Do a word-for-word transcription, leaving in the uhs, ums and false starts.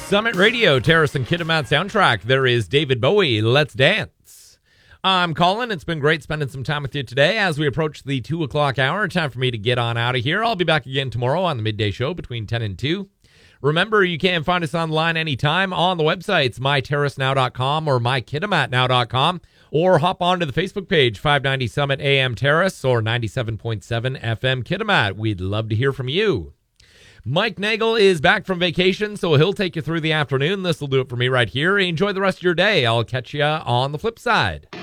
Summit Radio, Terrace and Kitimat soundtrack. There is David Bowie, Let's Dance. I'm Colin. It's been great spending some time with you today as we approach the two o'clock hour. Time for me to get on out of here. I'll be back again tomorrow on the midday show between ten and two. Remember, you can find us online anytime on the websites, my terrace now dot com or my kitimat now dot com, or hop onto the Facebook page, five ninety Summit A M Terrace or ninety-seven point seven F M Kitimat. We'd love to hear from you. Mike Nagel is back from vacation, so he'll take you through the afternoon. This will do it for me right here. Enjoy the rest of your day. I'll catch you on the flip side.